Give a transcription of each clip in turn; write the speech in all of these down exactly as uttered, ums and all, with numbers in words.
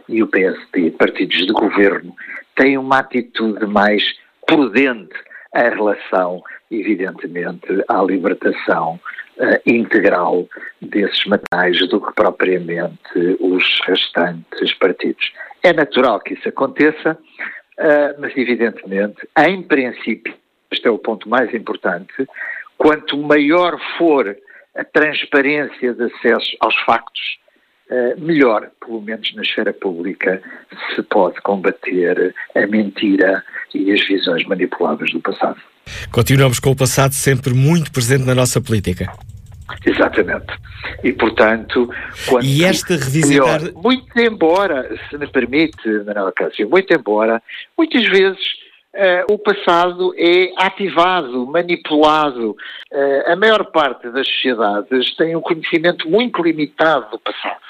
e o P S D, partidos de governo, têm uma atitude mais prudente em relação, evidentemente, à libertação uh, integral desses materiais do que propriamente os restantes partidos. É natural que isso aconteça, uh, mas evidentemente, em princípio, este é o ponto mais importante, quanto maior for a transparência de acesso aos factos, uh, melhor, pelo menos na esfera pública, se pode combater a mentira e as visões manipuladas do passado. Continuamos com o passado sempre muito presente na nossa política. Exatamente. E, portanto, quando e esta revisitar... melhor, muito embora, se me permite, Manuel Cássio, muito embora, muitas vezes uh, o passado é ativado, manipulado. Uh, a maior parte das sociedades tem um conhecimento muito limitado do passado.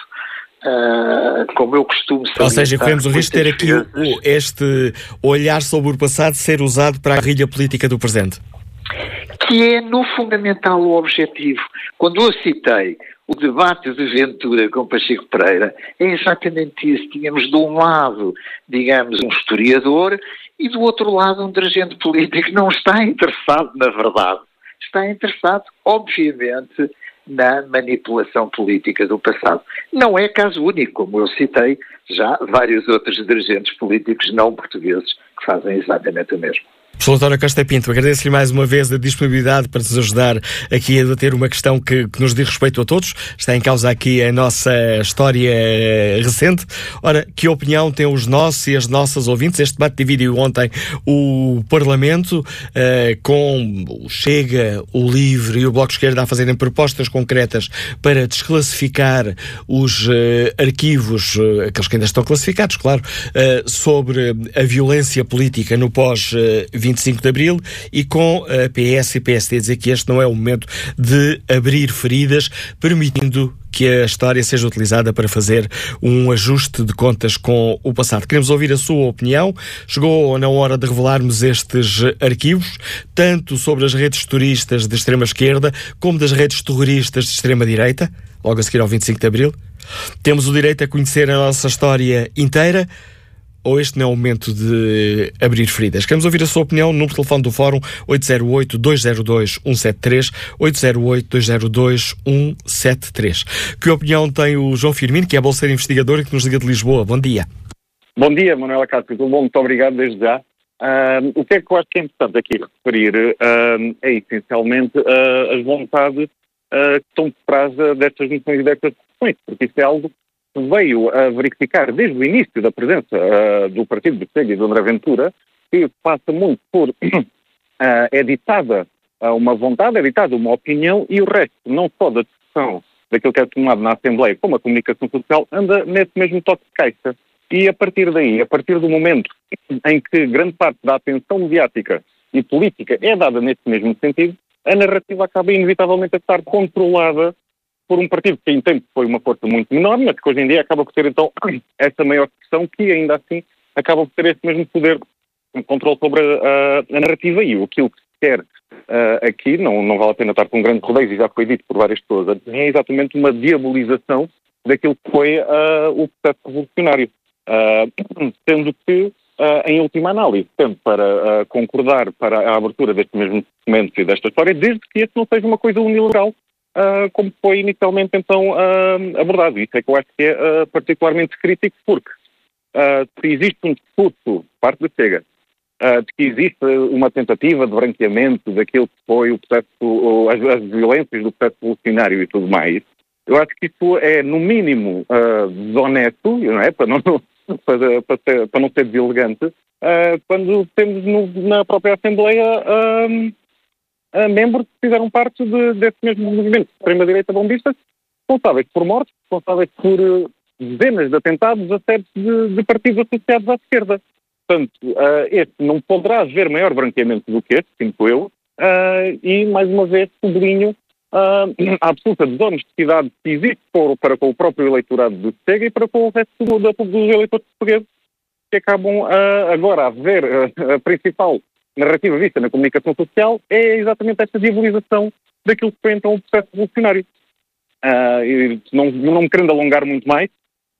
Uh, como eu costumo saber. Ou seja, corremos o risco de ter aqui o, este olhar sobre o passado ser usado para a guerrilha política do presente. Que é, no fundamental, o objetivo. Quando eu citei o debate de Ventura com Pacheco Pereira, é exatamente isso. Tínhamos de um lado, digamos, um historiador e do outro lado um dirigente político que não está interessado na verdade. Está interessado, obviamente, na manipulação política do passado. Não é caso único, como eu citei já vários outros dirigentes políticos não portugueses que fazem exatamente o mesmo. Professor António Costa Pinto, agradeço-lhe mais uma vez a disponibilidade para nos ajudar aqui a debater uma questão que, que nos diz respeito a todos. Está em causa aqui a nossa história recente. Ora, que opinião têm os nossos e as nossas ouvintes? Este debate dividiu ontem o Parlamento, eh, com o Chega, o Livre e o Bloco de Esquerda a fazerem propostas concretas para desclassificar os eh, arquivos, eh, aqueles que ainda estão classificados, claro, eh, sobre a violência política no pós vinte e cinco de Abril, e com a P S e P S D dizer que este não é o momento de abrir feridas, permitindo que a história seja utilizada para fazer um ajuste de contas com o passado. Queremos ouvir a sua opinião. Chegou na hora de revelarmos estes arquivos, tanto sobre as redes terroristas de extrema-esquerda, como das redes terroristas de extrema-direita, logo a seguir ao vinte e cinco de Abril. Temos o direito a conhecer a nossa história inteira, ou este não é o momento de abrir feridas? Queremos ouvir a sua opinião no telefone do Fórum oito zero oito, dois zero dois, um sete três, oito zero oito, dois zero dois, um sete três. Que opinião tem o João Firmino, que é bolseiro investigador e que nos liga de Lisboa? Bom dia. Bom dia, Manuela Cássio. Tudo bom? Muito obrigado desde já. Uh, o que é que eu acho que é importante aqui referir uh, é essencialmente uh, as vontades uh, que estão por trás uh, destas noções e destas discussões, porque isso é algo veio a verificar desde o início da presença uh, do partido do Chega e do André Ventura, que passa muito por uh, é ditada uh, uma vontade, é ditada uma opinião, e o resto, não só da discussão daquilo que é tomado na Assembleia, como a comunicação social, anda nesse mesmo toque de caixa. E a partir daí, a partir do momento em que grande parte da atenção mediática e política é dada nesse mesmo sentido, a narrativa acaba inevitavelmente a estar controlada por um partido que em tempo foi uma força muito menor, mas que hoje em dia acaba por ter então essa maior pressão, que ainda assim acaba por ter esse mesmo poder de controle sobre a, a narrativa. E aquilo que se quer uh, aqui, não, não vale a pena estar com grandes rodeios, e já foi dito por várias pessoas, é exatamente uma diabolização daquilo que foi uh, o processo revolucionário. Uh, sendo que, uh, em última análise, tendo para uh, concordar para a abertura destes mesmos documentos e desta história, desde que isso não seja uma coisa unilateral, Uh, como foi inicialmente então uh, abordado. Isso é que eu acho que é uh, particularmente crítico, porque uh, se existe um discurso, parte da Chega, uh, de que existe uma tentativa de branqueamento daquilo que foi o processo, o, as, as violências do processo revolucionário e tudo mais, eu acho que isso é, no mínimo, uh, desonesto, não é? Para não, para, para, ser, para não ser deselegante, uh, quando temos no, na própria Assembleia uh, Uh, membros que fizeram parte de, desse mesmo movimento de extrema-direita bombista, responsáveis por mortes, responsáveis por uh, dezenas de atentados a sedes de, de partidos associados à esquerda. Portanto, uh, este não poderá haver maior branqueamento do que este, sinto eu, uh, e, mais uma vez, sublinho uh, a absoluta desonestidade que existe por, para com o próprio eleitorado do Chega e para com o resto do, do, dos eleitores portugueses, que acabam uh, agora a ver uh, a principal narrativa vista na comunicação social é exatamente esta diabolização daquilo que foi então o processo revolucionário. Uh, e não, não me querendo alongar muito mais,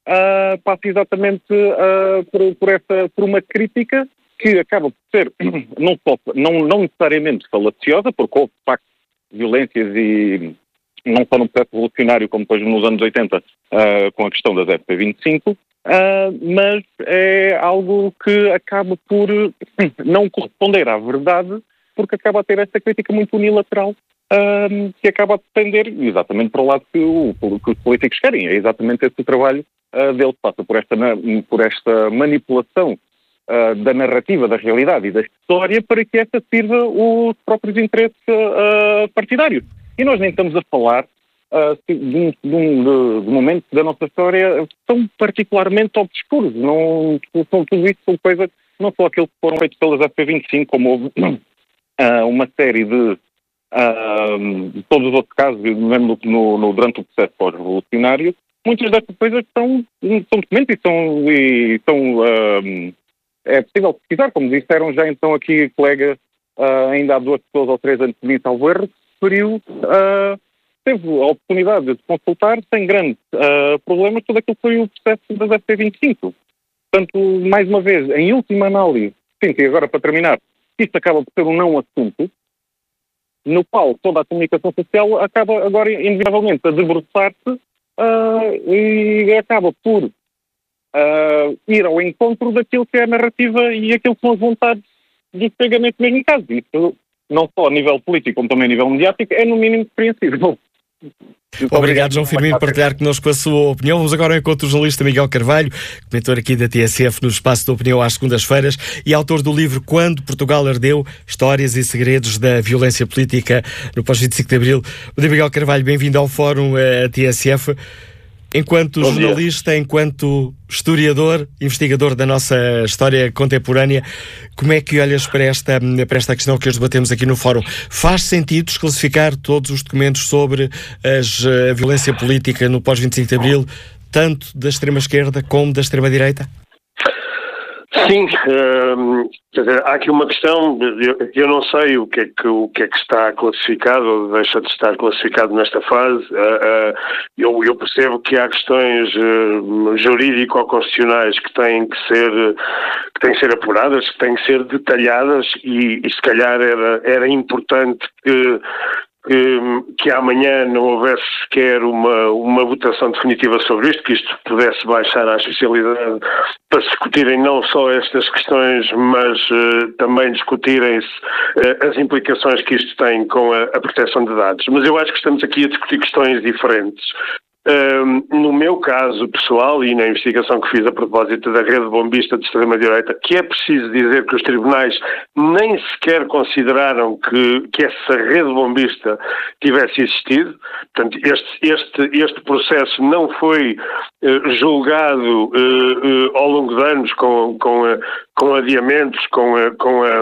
uh, passa exatamente uh, por, por, essa, por uma crítica que acaba por ser não, só, não, não necessariamente falaciosa, porque houve, de facto, violências e não só no processo revolucionário, como depois nos anos oitenta, uh, com a questão das F P vinte e cinco, uh, mas é algo que acaba por não corresponder à verdade, porque acaba a ter esta crítica muito unilateral, uh, que acaba a depender exatamente para o lado que, o, que os políticos querem. É exatamente esse o trabalho uh, deles, passa por esta, por esta manipulação Uh, da narrativa, da realidade e da história para que esta sirva os próprios interesses uh, partidários. E nós nem estamos a falar uh, de, um, de, um, de um momento da nossa história tão particularmente obscuros. Não, são, tudo isso são coisas, não só aqueles que foram feitos pelas F P vinte e cinco, como houve uh, uma série de, uh, de todos os outros casos, mesmo no, no, durante o processo pós-revolucionário, muitas destas coisas são, são documentos e são... E são uh, é possível pesquisar, como disseram já então aqui colegas, uh, ainda há duas pessoas ou três antes de mim, salvo erro, referiu, uh, teve a oportunidade de consultar sem grandes uh, problemas todo aquilo que foi o processo das F P vinte e cinco. Portanto, mais uma vez, em última análise, sim, e agora para terminar, isto acaba por ser um não assunto, no qual toda a comunicação social acaba agora inevitavelmente a debruçar-se uh, e acaba por Uh, ir ao encontro daquilo que é a narrativa e aquilo que são as vontades do Chega neste mesmo caso. Isso, não só a nível político, como também a nível mediático, é no mínimo compreensível. Obrigado, obrigado, João Firmino, por partilhar connosco a sua opinião. Vamos agora ao encontro do jornalista Miguel Carvalho, comentador aqui da T S F no Espaço da Opinião às segundas-feiras e autor do livro Quando Portugal Ardeu, Histórias e Segredos da Violência Política no pós-vinte e cinco de Abril. Bom dia, Miguel Carvalho, bem-vindo ao Fórum a T S F. Enquanto Bom jornalista, dia. enquanto historiador, investigador da nossa história contemporânea, como é que olhas para esta, para esta questão que hoje debatemos aqui no Fórum? Faz sentido desclassificar todos os documentos sobre as, a violência política no pós-vinte e cinco de Abril, tanto da extrema-esquerda como da extrema-direita? Sim, hum, quer dizer, há aqui uma questão, eu, eu não sei o que, é que, o que é que está classificado ou deixa de estar classificado nesta fase. Uh, uh, eu, eu percebo que há questões uh, jurídico-constitucionais que têm que ser, que têm que ser apuradas, que têm que ser detalhadas e, e se calhar era, era importante que Que, que amanhã não houvesse sequer uma, uma votação definitiva sobre isto, que isto pudesse baixar à especialidade para se discutirem não só estas questões, mas uh, também discutirem-se uh, as implicações que isto tem com a, a proteção de dados. Mas eu acho que estamos aqui a discutir questões diferentes. Um, no meu caso pessoal e na investigação que fiz a propósito da rede bombista de extrema-direita, que é preciso dizer que os tribunais nem sequer consideraram que, que essa rede bombista tivesse existido. Portanto, este, este, este processo não foi uh, julgado uh, uh, ao longo de anos com, com, uh, com adiamentos, com a... Com a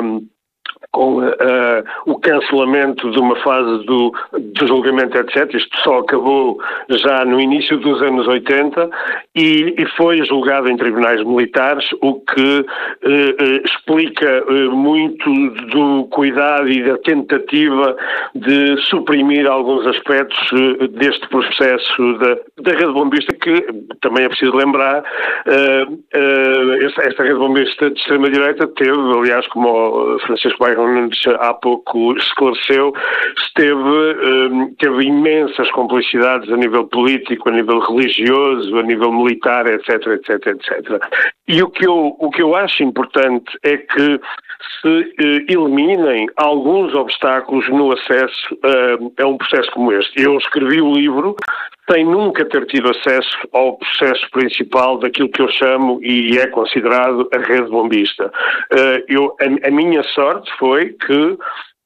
com uh, o cancelamento de uma fase do, do julgamento, etcétera. Isto só acabou já no início dos anos oitenta e, e foi julgado em tribunais militares, o que uh, uh, explica uh, muito do cuidado e da tentativa de suprimir alguns aspectos uh, deste processo da, da rede bombista, que também é preciso lembrar, uh, uh, esta, esta rede bombista de extrema-direita teve, aliás, como o Francisco Bairro há pouco esclareceu, esteve, um, teve imensas complicidades a nível político, a nível religioso, a nível militar, etc, etc, etcétera. E o que eu, o que eu acho importante é que se uh, eliminem alguns obstáculos no acesso uh, a um processo como este. Eu escrevi o livro sem nunca ter tido acesso ao processo principal daquilo que eu chamo e é considerado a rede bombista. Uh, eu, a, a minha sorte foi que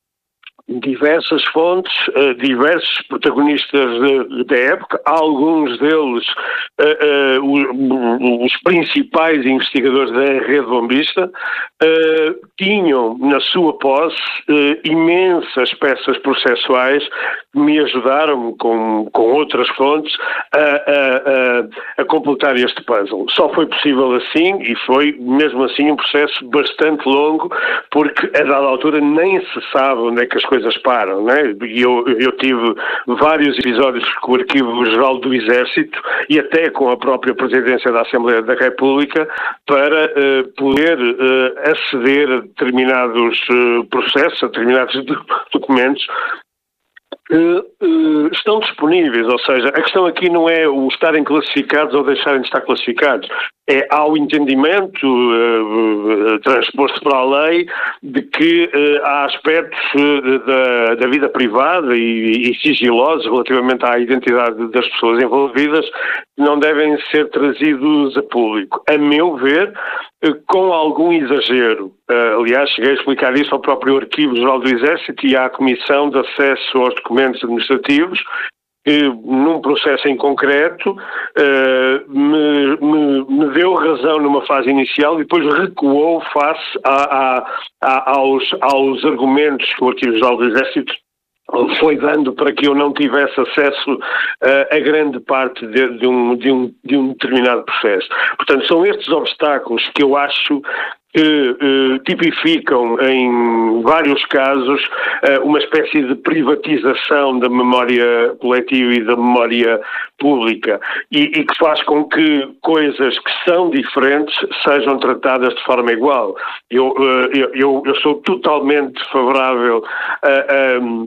diversas fontes, uh, diversos protagonistas da época, alguns deles uh, uh, os, os principais investigadores da rede bombista, uh, tinham na sua posse uh, imensas peças processuais que me ajudaram com, com outras fontes a, a, a, a completar este puzzle. Só foi possível assim e foi mesmo assim um processo bastante longo, porque a dada altura nem se sabe onde é que as coisas coisas param, não é? Eu, eu tive vários episódios com o Arquivo-Geral do Exército e até com a própria Presidência da Assembleia da República para uh, poder uh, aceder a determinados uh, processos, a determinados documentos Uh, uh, estão disponíveis, ou seja, a questão aqui não é o estarem classificados ou deixarem de estar classificados, é ao entendimento uh, uh, transposto para a lei de que uh, há aspectos uh, da, da vida privada e, e sigilosos relativamente à identidade das pessoas envolvidas que não devem ser trazidos a público. A meu ver, uh, com algum exagero. Uh, aliás, cheguei a explicar isso ao próprio Arquivo-Geral do Exército e à Comissão de Acesso aos Documentos Administrativos, que num processo em concreto uh, me, me, me deu razão numa fase inicial e depois recuou face a, a, a, aos, aos argumentos que o Arquivo-Geral do Exército foi dando para que eu não tivesse acesso uh, a grande parte de, de, um, de, um, de um determinado processo. Portanto, são estes obstáculos que eu acho que uh, tipificam em vários casos uh, uma espécie de privatização da memória coletiva e da memória pública e, e que faz com que coisas que são diferentes sejam tratadas de forma igual. Eu, uh, eu, eu sou totalmente favorável a... Um,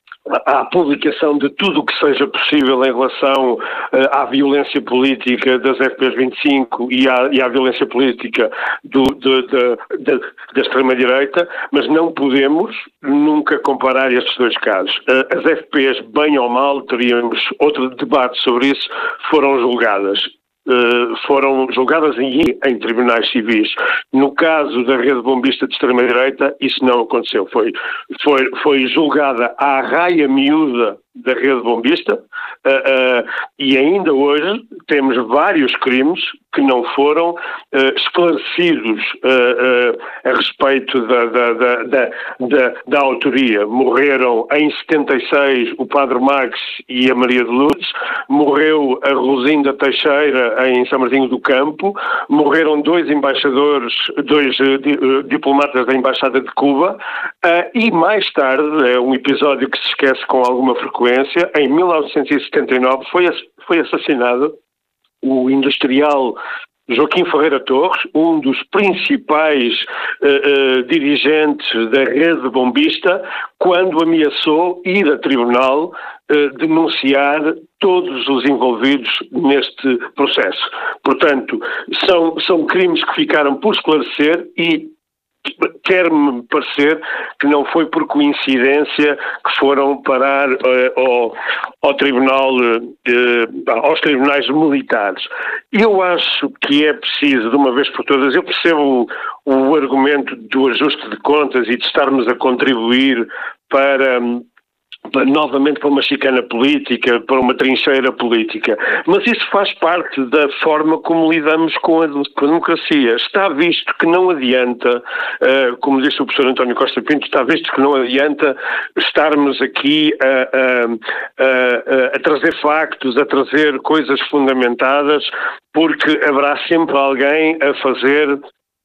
à publicação de tudo o que seja possível em relação uh, à violência política das F Ps vinte e cinco e à, e à violência política do, de, de, de, da extrema-direita, mas não podemos nunca comparar estes dois casos. Uh, as F Ps, bem ou mal, teríamos outro debate sobre isso, foram julgadas. Uh, foram julgadas em, em tribunais civis. No caso da rede bombista de extrema-direita, isso não aconteceu. Foi, foi, foi julgada à raia miúda da rede bombista uh, uh, e ainda hoje temos vários crimes que não foram uh, esclarecidos uh, uh, a respeito da, da, da, da, da, da autoria. Morreram em setenta e seis o Padre Max e a Maria de Lourdes, morreu a Rosinda Teixeira em São Martinho do Campo, morreram dois embaixadores, dois uh, di, uh, diplomatas da Embaixada de Cuba uh, e mais tarde, é um episódio que se esquece com alguma frequência, em mil novecentos e setenta e nove foi, foi assassinado o industrial Joaquim Ferreira Torres, um dos principais uh, uh, dirigentes da rede bombista, quando ameaçou ir a tribunal uh, denunciar todos os envolvidos neste processo. Portanto, são, são crimes que ficaram por esclarecer e quer-me parecer que não foi por coincidência que foram parar uh, ao, ao tribunal, uh, aos tribunais militares. Eu acho que é preciso, de uma vez por todas, eu percebo o, o argumento do ajuste de contas e de estarmos a contribuir para... Para, novamente para uma chicana política, para uma trincheira política. Mas isso faz parte da forma como lidamos com a, com a democracia. Está visto que não adianta, uh, como disse o professor António Costa Pinto, está visto que não adianta estarmos aqui a, a, a, a trazer factos, a trazer coisas fundamentadas, porque haverá sempre alguém a fazer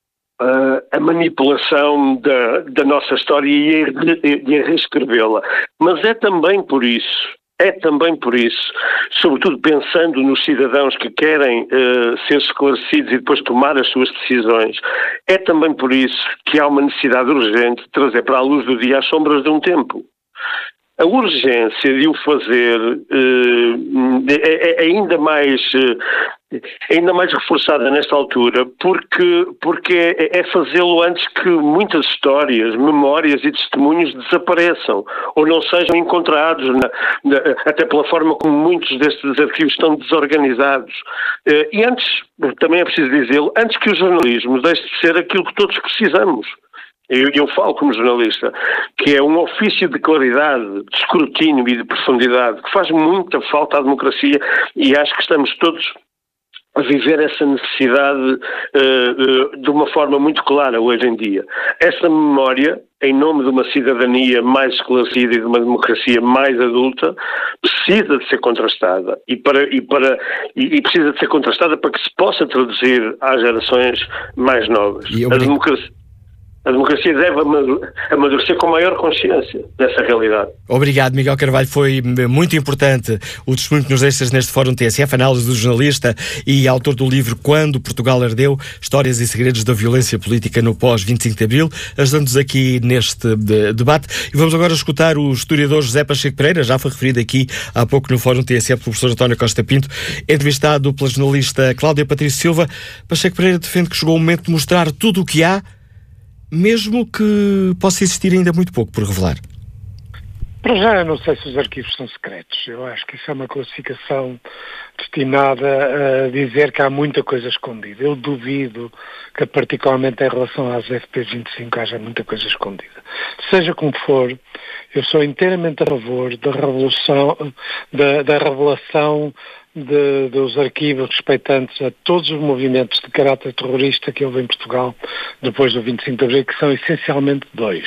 Uh, a manipulação da, da nossa história e a, a reescrevê-la. Mas é também por isso, é também por isso, sobretudo pensando nos cidadãos que querem uh, ser esclarecidos e depois tomar as suas decisões, é também por isso que há uma necessidade urgente de trazer para a luz do dia as sombras de um tempo. A urgência de o fazer uh, é, é ainda mais... Uh, ainda mais reforçada nesta altura, porque, porque é, é fazê-lo antes que muitas histórias, memórias e testemunhos desapareçam ou não sejam encontrados, na, na, até pela forma como muitos destes arquivos estão desorganizados. E antes, também é preciso dizê-lo, antes que o jornalismo deixe de ser aquilo que todos precisamos. Eu, eu falo como jornalista, que é um ofício de claridade, de escrutínio e de profundidade, que faz muita falta à democracia e acho que estamos todos a viver essa necessidade uh, uh, de uma forma muito clara hoje em dia. Essa memória, em nome de uma cidadania mais esclarecida e de uma democracia mais adulta, precisa de ser contrastada e, para, e, para, e, e precisa de ser contrastada para que se possa traduzir às gerações mais novas. E a democracia... A democracia deve amadurecer com maior consciência dessa realidade. Obrigado, Miguel Carvalho. Foi muito importante o testemunho que nos deixas neste Fórum T S F, análise do jornalista e autor do livro Quando Portugal Ardeu, Histórias e Segredos da Violência Política no pós vinte e cinco de Abril, ajudando-nos aqui neste de, debate. E vamos agora escutar o historiador José Pacheco Pereira, já foi referido aqui há pouco no Fórum T S F pelo professor António Costa Pinto, entrevistado pela jornalista Cláudia Patrício Silva. Pacheco Pereira defende que chegou o momento de mostrar tudo o que há, mesmo que possa existir ainda muito pouco por revelar. Para já, eu não sei se os arquivos são secretos. Eu acho que isso é uma classificação destinada a dizer que há muita coisa escondida. Eu duvido que, particularmente em relação às F P vinte e cinco, haja muita coisa escondida. Seja como for, eu sou inteiramente a favor da revolução, da, da revelação de, dos arquivos respeitantes a todos os movimentos de caráter terrorista que houve em Portugal depois do vinte e cinco de Abril, que são essencialmente dois.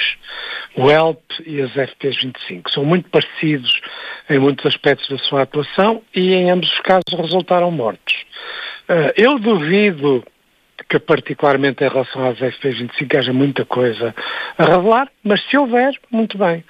O E L P e as F P vinte e cinco. São muito parecidos em muitos aspectos da sua atuação e em ambos os casos resultaram mortos. Uh, eu duvido que particularmente em relação às F P vinte e cinco haja muita coisa a revelar, mas se houver, muito bem.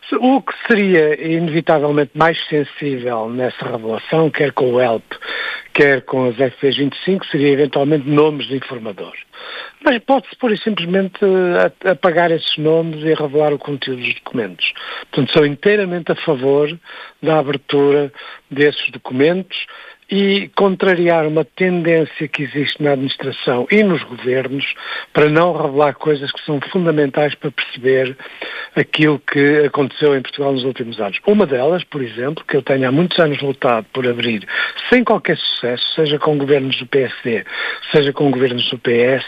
O que seria inevitavelmente mais sensível nessa revelação, quer com o E L P, quer com as F P vinte e cinco, seria eventualmente nomes de informadores. Mas pode-se pura e simplesmente apagar esses nomes e revelar o conteúdo dos documentos. Portanto, sou inteiramente a favor da abertura desses documentos e contrariar uma tendência que existe na administração e nos governos para não revelar coisas que são fundamentais para perceber aquilo que aconteceu em Portugal nos últimos anos. Uma delas, por exemplo, que eu tenho há muitos anos lutado por abrir, sem qualquer sucesso, seja com governos do P S D, seja com governos do P S,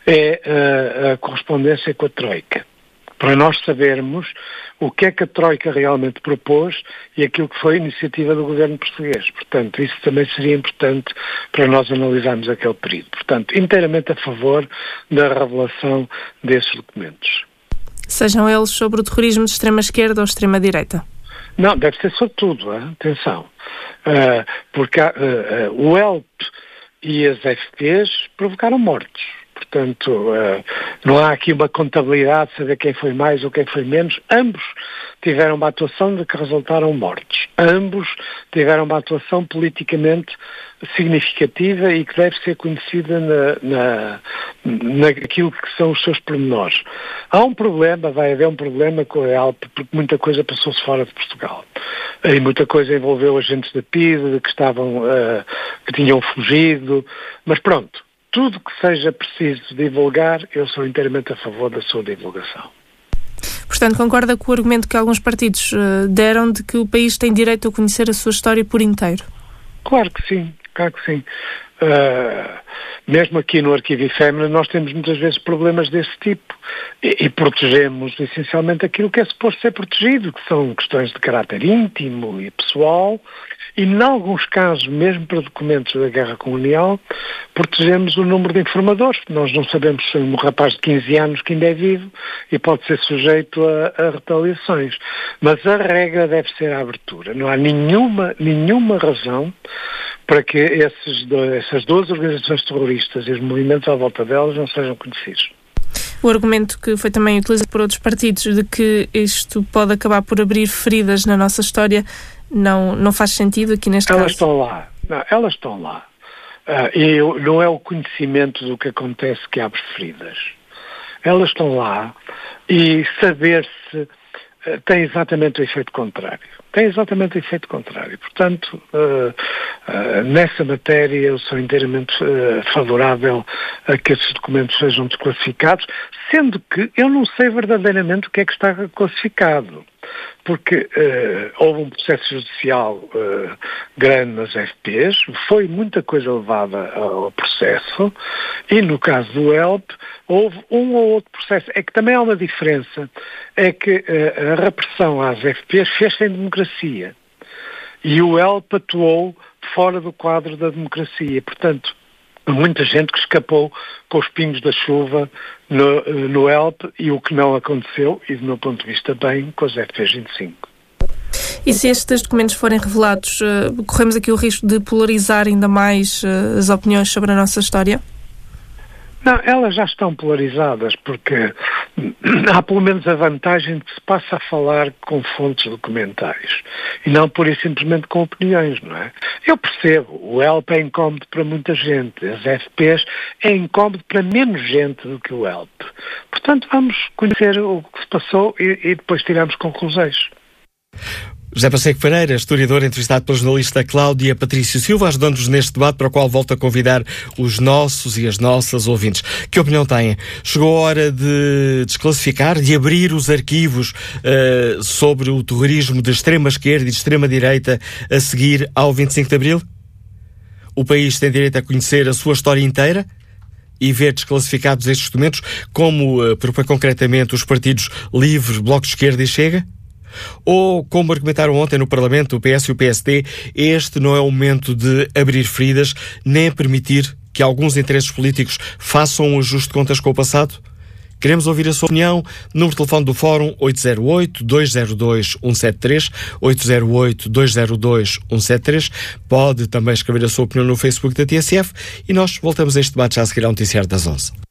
é a, a correspondência com a Troika. Para nós sabermos o que é que a Troika realmente propôs e aquilo que foi a iniciativa do governo português. Portanto, isso também seria importante para nós analisarmos aquele período. Portanto, inteiramente a favor da revelação desses documentos. Sejam eles sobre o terrorismo de extrema-esquerda ou extrema-direita? Não, deve ser sobre tudo, hein? Atenção. Uh, porque uh, uh, o E L P e as F Ps provocaram mortos. Portanto, uh, não há aqui uma contabilidade de saber quem foi mais ou quem foi menos. Ambos tiveram uma atuação de que resultaram mortos. Ambos tiveram uma atuação politicamente significativa e que deve ser conhecida na, na, naquilo que são os seus pormenores. Há um problema, vai haver um problema com a E L P, porque muita coisa passou-se fora de Portugal. E muita coisa envolveu agentes da P I D que estavam, uh, que tinham fugido, mas pronto. Tudo que seja preciso divulgar, eu sou inteiramente a favor da sua divulgação. Portanto, concorda com o argumento que alguns partidos uh, deram de que o país tem direito a conhecer a sua história por inteiro? Claro que sim, claro que sim. Uh, mesmo aqui no Arquivo Efêmero nós temos muitas vezes problemas desse tipo e, e protegemos essencialmente aquilo que é suposto ser protegido, que são questões de caráter íntimo e pessoal. E, em alguns casos, mesmo para documentos da guerra colonial, protegemos o número de informadores. Nós não sabemos se um rapaz de quinze anos que ainda é vivo e pode ser sujeito a, a retaliações. Mas a regra deve ser a abertura. Não há nenhuma, nenhuma razão para que esses dois, essas duas organizações terroristas e os movimentos à volta delas não sejam conhecidos. O argumento que foi também utilizado por outros partidos de que isto pode acabar por abrir feridas na nossa história não, não faz sentido aqui neste elas caso? Estão lá. Não, elas estão lá. Uh, e não é o conhecimento do que acontece que abre feridas. Elas estão lá e saber-se uh, tem exatamente o efeito contrário. Tem exatamente o efeito contrário. Portanto, uh, uh, nessa matéria eu sou inteiramente uh, favorável a que esses documentos sejam desclassificados, sendo que eu não sei verdadeiramente o que é que está classificado. Porque uh, houve um processo judicial uh, grande nas F Ps, foi muita coisa levada ao processo, e no caso do E L P houve um ou outro processo. É que também há uma diferença, é que uh, a repressão às F Ps fez-se em democracia, e o E L P atuou fora do quadro da democracia. Portanto, muita gente que escapou com os pingos da chuva no, no E L P, e o que não aconteceu, e do meu ponto de vista bem, com as F P vinte e cinco. E se estes documentos forem revelados, uh, corremos aqui o risco de polarizar ainda mais uh, as opiniões sobre a nossa história? Não, elas já estão polarizadas, porque há pelo menos a vantagem de que se passa a falar com fontes documentais e não pura e simplesmente com opiniões, não é? Eu percebo, o H E L P é incómodo para muita gente, as F Ps é incómodo para menos gente do que o H E L P. Portanto, vamos conhecer o que se passou e, e depois tiramos conclusões. José Pacheco Pereira, historiador, entrevistado pela jornalista Cláudia Patrício Silva, ajudando-nos neste debate para o qual volto a convidar os nossos e as nossas ouvintes. Que opinião têm? Chegou a hora de desclassificar, de abrir os arquivos uh, sobre o terrorismo de extrema-esquerda e de extrema-direita a seguir ao vinte e cinco de Abril? O país tem direito a conhecer a sua história inteira e ver desclassificados estes documentos, como uh, propõe concretamente os partidos Livre, Bloco de Esquerda e Chega? Ou, como argumentaram ontem no Parlamento o P S e o P S D, este não é o momento de abrir feridas, nem permitir que alguns interesses políticos façam um ajuste de contas com o passado? Queremos ouvir a sua opinião. Número de telefone do Fórum oito zero oito, dois zero dois, um sete três, oito zero oito, dois zero dois, um sete três. Pode também escrever a sua opinião no Facebook da T S F e nós voltamos a este debate já a seguir ao noticiário das onze.